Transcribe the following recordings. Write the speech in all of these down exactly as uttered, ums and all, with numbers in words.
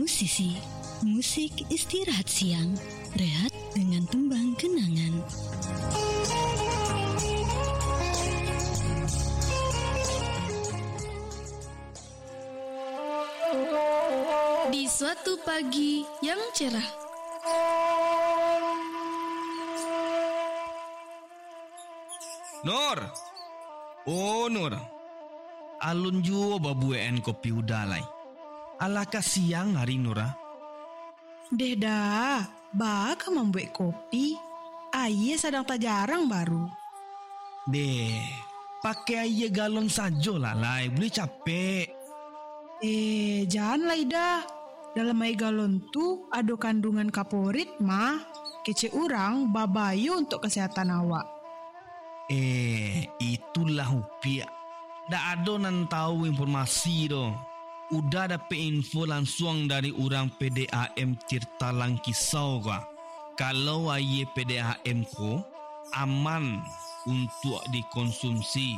musisi, musik istirahat siang, rehat dengan tembang kenangan. Di suatu pagi yang cerah, Nur, oh Nur, alun juo babuen kopi udalai. Alaka siang hari Nura. Deda, baka membuat kopi. Ayah sedang tak jarang baru. Deh, pakai ayah galon saja lah lai, boleh capek. Eh, janganlah Ida. Dalam ayah galon tu ada kandungan kaporit mah. Kece orang babayu untuk kesehatan awak. Eh, itulah upia. Dak ada nan tahu informasi doh. Udah dapet info langsung dari orang P D A M Tirta Langkisau kah. Kalau aye P D A M ko aman untuk dikonsumsi.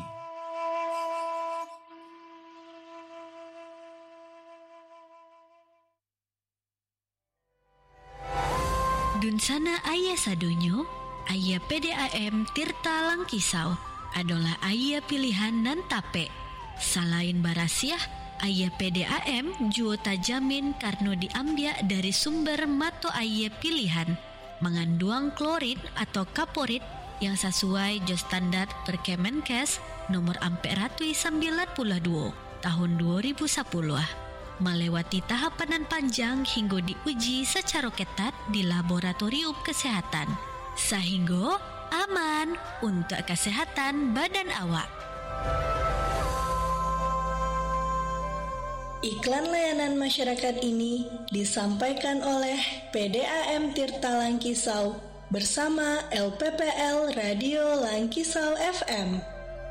Dunsana ayah sadonyo, ayah P D A M Tirta Langkisau adalah ayah pilihan nan tape. Selain barasiah, ayah P D A M juga tajamin karena diambil dari sumber mato ayah pilihan, mengandung klorid atau kaporit yang sesuai jo standar Perkemenkes nomor empat ratus sembilan puluh dua tahun dua ribu sepuluh. Melewati tahapan panjang hingga diuji secara ketat di laboratorium kesehatan, sehingga aman untuk kesehatan badan awak. Iklan layanan masyarakat ini disampaikan oleh P D A M Tirta Langkisau bersama L P P L Radio Langkisau F M.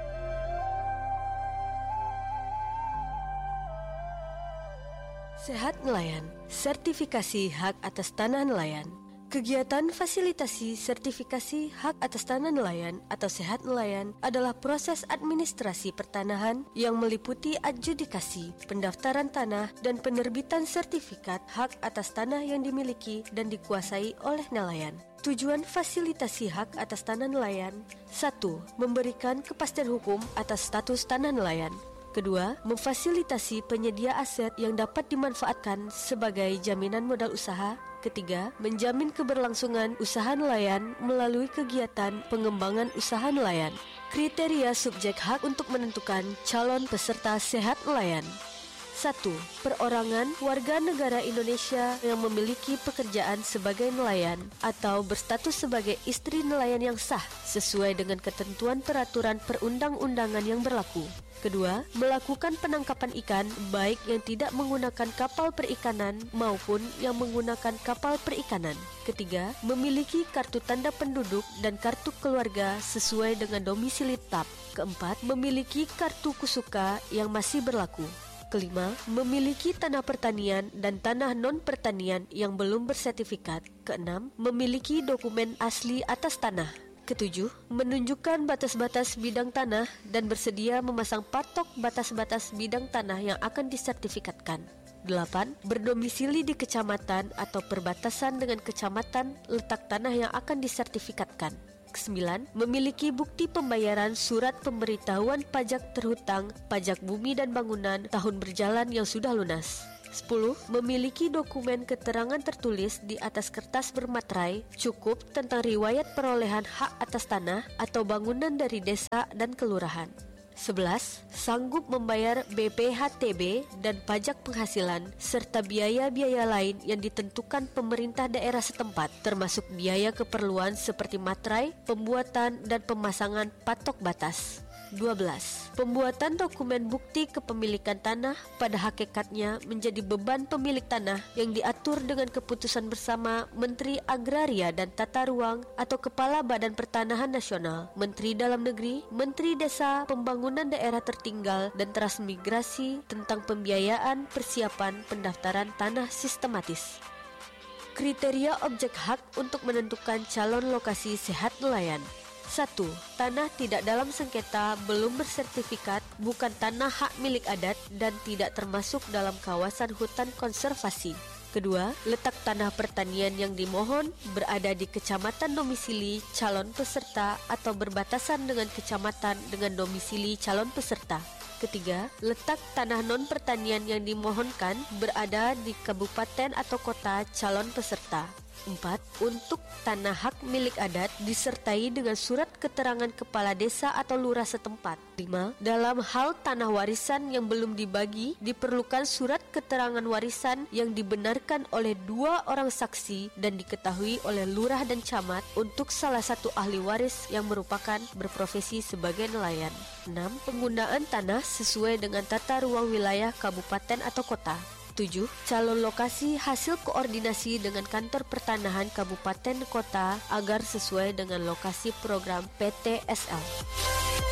Sehat Nelayan, sertifikasi hak atas tanah nelayan. Kegiatan fasilitasi sertifikasi hak atas tanah nelayan atau Sehat Nelayan adalah proses administrasi pertanahan yang meliputi adjudikasi, pendaftaran tanah, dan penerbitan sertifikat hak atas tanah yang dimiliki dan dikuasai oleh nelayan. Tujuan fasilitasi hak atas tanah nelayan: satu. Memberikan kepastian hukum atas status tanah nelayan. Kedua, memfasilitasi penyedia aset yang dapat dimanfaatkan sebagai jaminan modal usaha. Ketiga, menjamin keberlangsungan usaha nelayan melalui kegiatan pengembangan usaha nelayan. Kriteria subjek hak untuk menentukan calon peserta Sehat Nelayan. Satu. Perorangan warga negara Indonesia yang memiliki pekerjaan sebagai nelayan atau berstatus sebagai istri nelayan yang sah sesuai dengan ketentuan peraturan perundang-undangan yang berlaku. Kedua, melakukan penangkapan ikan baik yang tidak menggunakan kapal perikanan maupun yang menggunakan kapal perikanan. Ketiga, memiliki kartu tanda penduduk dan kartu keluarga sesuai dengan domisili tetap. Keempat, memiliki kartu kusuka yang masih berlaku. Kelima, memiliki tanah pertanian dan tanah non-pertanian yang belum bersertifikat. Keenam, memiliki dokumen asli atas tanah. Ketujuh, menunjukkan batas-batas bidang tanah dan bersedia memasang patok batas-batas bidang tanah yang akan disertifikatkan. Delapan, berdomisili di kecamatan atau perbatasan dengan kecamatan letak tanah yang akan disertifikatkan. Kesembilan, memiliki bukti pembayaran surat pemberitahuan pajak terhutang, pajak bumi dan bangunan tahun berjalan yang sudah lunas. Sepuluh, memiliki dokumen keterangan tertulis di atas kertas bermaterai cukup tentang riwayat perolehan hak atas tanah atau bangunan dari desa dan kelurahan. Sebelas, sanggup membayar B P H T B dan pajak penghasilan serta biaya-biaya lain yang ditentukan pemerintah daerah setempat, termasuk biaya keperluan seperti materai, pembuatan dan pemasangan patok batas. Dua belas. Pembuatan dokumen bukti kepemilikan tanah pada hakikatnya menjadi beban pemilik tanah yang diatur dengan keputusan bersama Menteri Agraria dan Tata Ruang atau Kepala Badan Pertanahan Nasional, Menteri Dalam Negeri, Menteri Desa, Pembangunan Daerah Tertinggal dan Transmigrasi tentang pembiayaan persiapan pendaftaran tanah sistematis. Kriteria objek hak untuk menentukan calon lokasi Sehat Nelayan. Satu. Tanah tidak dalam sengketa, belum bersertifikat, bukan tanah hak milik adat dan tidak termasuk dalam kawasan hutan konservasi. Kedua, letak tanah pertanian yang dimohon berada di kecamatan domisili calon peserta atau berbatasan dengan kecamatan dengan domisili calon peserta. Ketiga, letak tanah non-pertanian yang dimohonkan berada di kabupaten atau kota calon peserta. Empat, untuk tanah hak milik adat disertai dengan surat keterangan kepala desa atau lurah setempat. Lima, dalam hal tanah warisan yang belum dibagi, diperlukan surat keterangan warisan yang dibenarkan oleh dua orang saksi dan diketahui oleh lurah dan camat untuk salah satu ahli waris yang merupakan berprofesi sebagai nelayan. Enam, penggunaan tanah sesuai dengan tata ruang wilayah kabupaten atau kota. Tujuh, calon lokasi hasil koordinasi dengan kantor pertanahan kabupaten kota agar sesuai dengan lokasi program P T S L.